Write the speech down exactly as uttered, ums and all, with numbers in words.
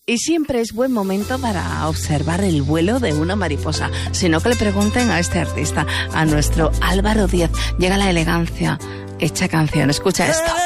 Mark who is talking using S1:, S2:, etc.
S1: Y siempre es buen momento para observar el vuelo de una mariposa, sino que le pregunten a este artista, a nuestro Álvaro Díaz. Llega la elegancia hecha canción. Escucha esto.